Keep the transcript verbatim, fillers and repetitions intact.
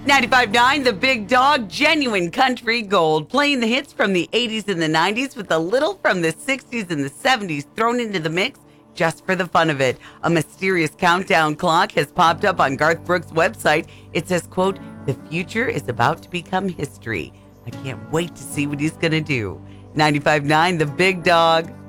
ninety-five point nine The Big Dog, genuine country gold, playing the hits from the eighties and the nineties with a little from the sixties and the seventies thrown into the mix just for the fun of it. A mysterious countdown clock has popped up on Garth Brooks' website. It says, quote, "The future is about to become history. I can't wait to see what he's going to do." ninety-five point nine The Big Dog.